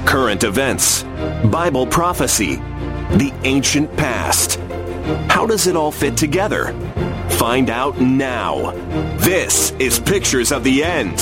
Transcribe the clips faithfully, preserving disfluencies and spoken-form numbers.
current events, Bible prophecy, the ancient past. How does it all fit together? Find out now. This is Pictures of the End.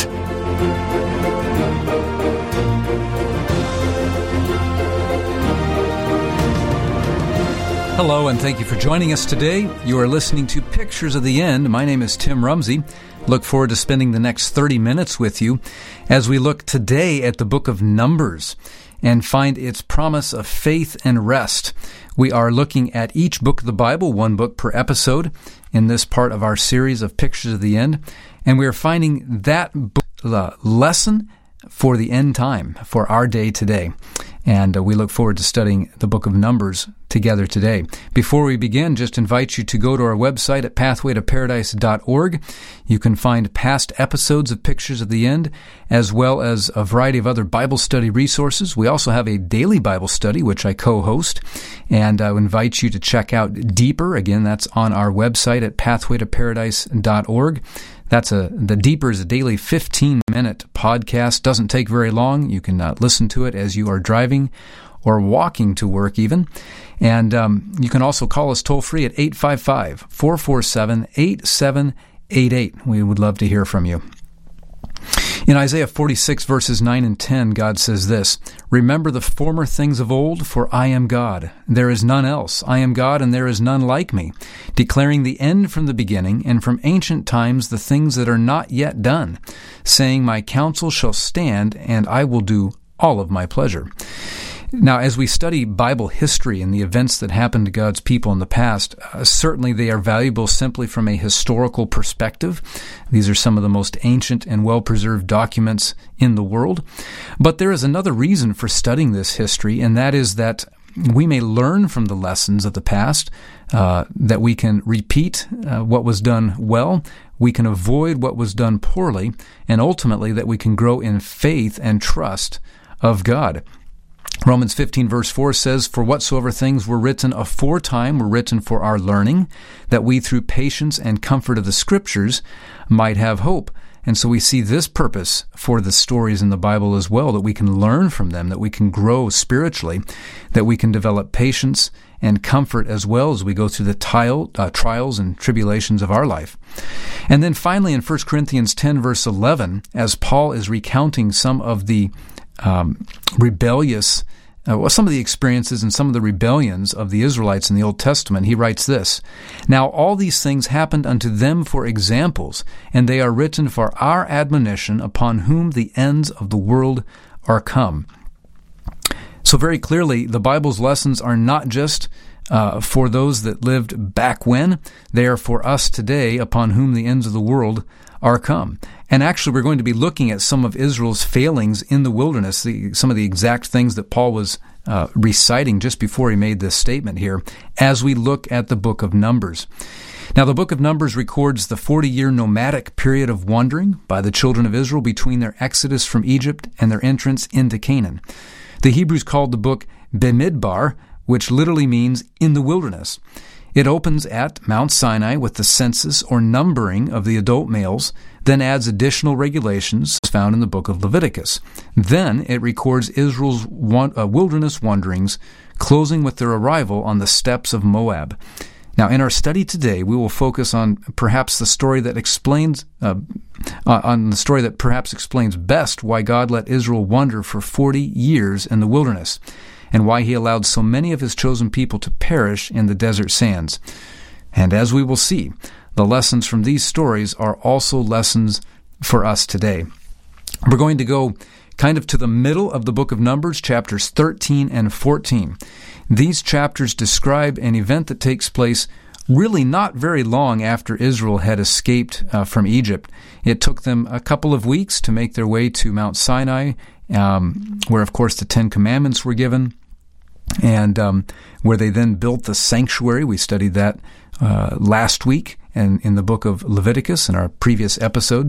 Hello, and thank you for joining us today. You are listening to Pictures of the End. My name is Tim Rumsey. Look forward to spending the next thirty minutes with you as we look today at the book of Numbers and find its promise of faith and rest. We are looking at each book of the Bible, one book per episode, in this part of our series of Pictures of the End, and we are finding that book, uh, lesson for the end time, for our day today. And uh, we look forward to studying the book of Numbers together today. Before we begin, just invite you to go to our website at pathway to paradise dot org. You can find past episodes of Pictures of the End, as well as a variety of other Bible study resources. We also have a daily Bible study, which I co-host, and I invite you to check out Deeper. Again, that's on our website at pathway to paradise dot org. That's a the Deeper is a daily fifteen-minute podcast. Doesn't take very long. You can uh, listen to it as you are driving or walking to work even. And um, you can also call us toll-free at eight five five, four four seven, eight seven eight eight. We would love to hear from you. In Isaiah forty-six, verses nine and ten, God says this, "Remember the former things of old, for I am God. There is none else. I am God, and there is none like me, declaring the end from the beginning, and from ancient times the things that are not yet done, saying, My counsel shall stand, and I will do all of my pleasure." Now, as we study Bible history and the events that happened to God's people in the past, uh, certainly they are valuable simply from a historical perspective. These are some of the most ancient and well-preserved documents in the world. But there is another reason for studying this history, and that is that we may learn from the lessons of the past, uh, that we can repeat uh, what was done well, we can avoid what was done poorly, and ultimately that we can grow in faith and trust of God. Romans fifteen verse four says, "For whatsoever things were written aforetime were written for our learning, that we through patience and comfort of the Scriptures might have hope." And so we see this purpose for the stories in the Bible as well, that we can learn from them, that we can grow spiritually, that we can develop patience and comfort as well as we go through the tile, uh, trials and tribulations of our life. And then finally in First Corinthians ten verse eleven, as Paul is recounting some of the Um, rebellious, uh, well, some of the experiences and some of the rebellions of the Israelites in the Old Testament, he writes this, "Now all these things happened unto them for examples, and they are written for our admonition, upon whom the ends of the world are come." So very clearly, the Bible's lessons are not just uh, for those that lived back when, they are for us today, upon whom the ends of the world are come. And actually, we're going to be looking at some of Israel's failings in the wilderness, the, some of the exact things that Paul was uh, reciting just before he made this statement here, as we look at the book of Numbers. Now, the book of Numbers records the forty-year nomadic period of wandering by the children of Israel between their exodus from Egypt and their entrance into Canaan. The Hebrews called the book Bemidbar, which literally means in the wilderness. It opens at Mount Sinai with the census or numbering of the adult males, then adds additional regulations found in the book of Leviticus. Then it records Israel's wilderness wanderings, closing with their arrival on the steppes of Moab. Now, in our study today, we will focus on perhaps the story that explains, uh, on the story that perhaps explains best why God let Israel wander for forty years in the wilderness, and why he allowed so many of his chosen people to perish in the desert sands. And as we will see, the lessons from these stories are also lessons for us today. We're going to go kind of to the middle of the book of Numbers, chapters thirteen and fourteen. These chapters describe an event that takes place really not very long after Israel had escaped uh, from Egypt. It took them a couple of weeks to make their way to Mount Sinai, um, where, of course, the Ten Commandments were given, and um, where they then built the sanctuary. We studied that uh, last week and in the book of Leviticus in our previous episode.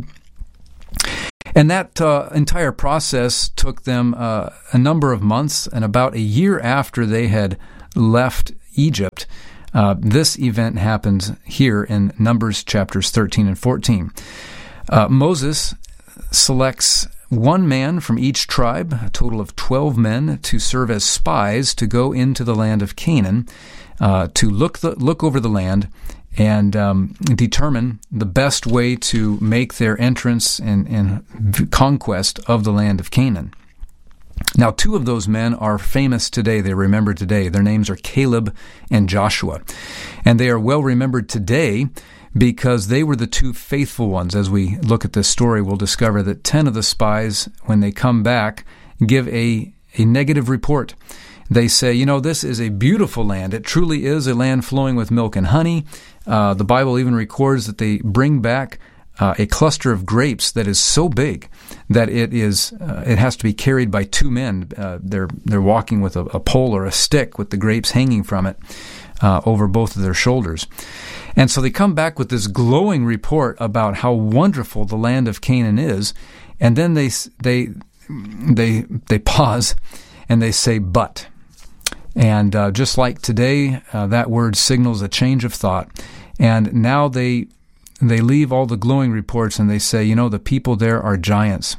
And that uh, entire process took them uh, a number of months, and about a year after they had left Egypt, uh, this event happens here in Numbers chapters thirteen and fourteen. Uh, Moses selects one man from each tribe, a total of twelve men, to serve as spies to go into the land of Canaan, uh, to look the, look over the land and um, determine the best way to make their entrance and, and conquest of the land of Canaan. Now, two of those men are famous today. They're remembered today. Their names are Caleb and Joshua. And they are well remembered today because they were the two faithful ones. As we look at this story, we'll discover that ten of the spies, when they come back, give a, a negative report. They say, you know, this is a beautiful land. It truly is a land flowing with milk and honey. Uh, the Bible even records that they bring back Uh, a cluster of grapes that is so big that it is uh, it has to be carried by two men. Uh, they're they're walking with a, a pole or a stick with the grapes hanging from it uh, over both of their shoulders. And so they come back with this glowing report about how wonderful the land of Canaan is, and then they they they they pause and they say, "But." And uh, just like today, uh, that word signals a change of thought. And now they. They leave all the glowing reports and they say, you know, the people there are giants.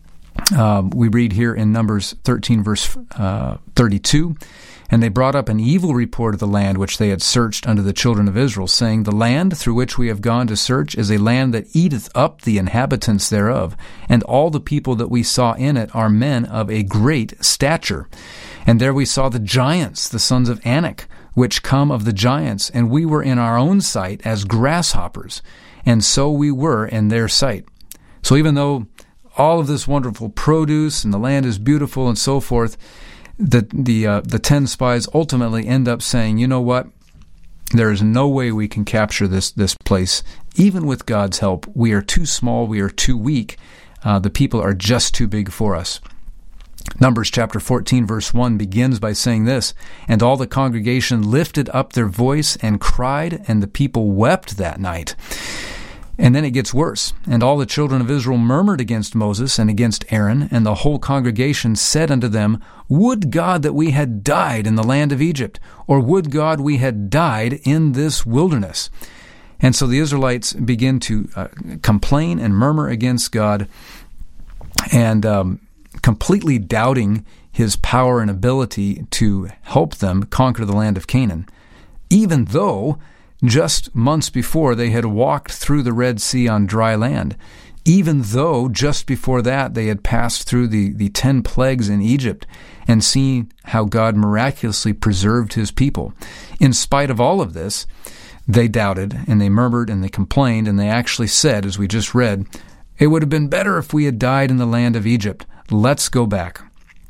Um, we read here in Numbers thirteen, verse uh, thirty-two, and they brought up an evil report of the land which they had searched unto the children of Israel, saying, the land through which we have gone to search is a land that eateth up the inhabitants thereof, and all the people that we saw in it are men of a great stature. And there we saw the giants, the sons of Anak, which come of the giants, and we were in our own sight as grasshoppers, and so we were in their sight. So even though all of this wonderful produce and the land is beautiful and so forth, the the uh, the ten spies ultimately end up saying, you know what? There is no way we can capture this this place. Even with God's help, we are too small, we are too weak. Uh, the people are just too big for us. Numbers chapter fourteen, verse one begins by saying this, and all the congregation lifted up their voice and cried, and the people wept that night. And then it gets worse. And all the children of Israel murmured against Moses and against Aaron, and the whole congregation said unto them, would God that we had died in the land of Egypt, or would God we had died in this wilderness. And so the Israelites begin to uh, complain and murmur against God, and um, completely doubting his power and ability to help them conquer the land of Canaan, even though just months before they had walked through the Red Sea on dry land, even though just before that they had passed through the, the ten plagues in Egypt and seen how God miraculously preserved his people. In spite of all of this, they doubted and they murmured and they complained, and they actually said, as we just read, it would have been better if we had died in the land of Egypt. Let's go back.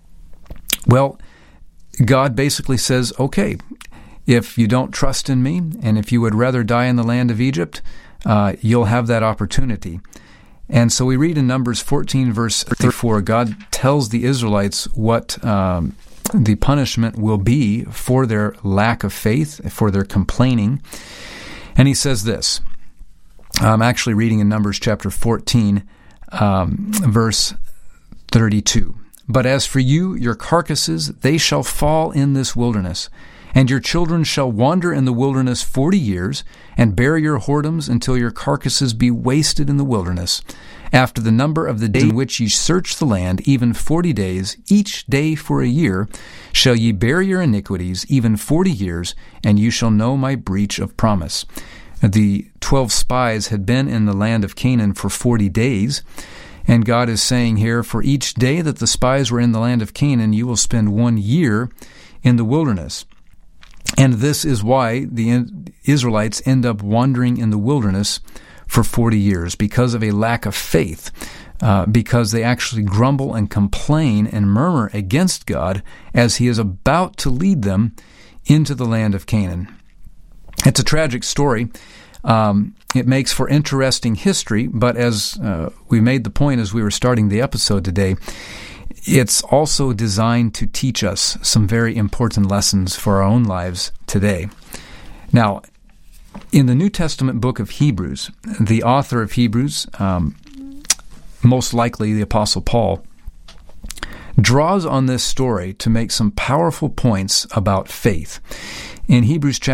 Well, God basically says, okay, if you don't trust in me, and if you would rather die in the land of Egypt, uh, you'll have that opportunity. And so we read in Numbers fourteen, verse thirty-four, God tells the Israelites what um, the punishment will be for their lack of faith, for their complaining. And he says this. I'm actually reading in Numbers chapter fourteen, um, verse thirty-two. But as for you, your carcasses, they shall fall in this wilderness, and your children shall wander in the wilderness forty years, and bear your whoredoms until your carcasses be wasted in the wilderness. After the number of the days in which ye search the land, even forty days, each day for a year, shall ye bear your iniquities, even forty years, and you shall know my breach of promise. The twelve spies had been in the land of Canaan for forty days, and God is saying here, for each day that the spies were in the land of Canaan, you will spend one year in the wilderness. And this is why the Israelites end up wandering in the wilderness for forty years, because of a lack of faith, uh, because they actually grumble and complain and murmur against God as he is about to lead them into the land of Canaan. It's a tragic story. Um, it makes for interesting history, but as uh, we made the point as we were starting the episode today, it's also designed to teach us some very important lessons for our own lives today. Now, in the New Testament book of Hebrews, the author of Hebrews, um, most likely the Apostle Paul, draws on this story to make some powerful points about faith. In Hebrews chapter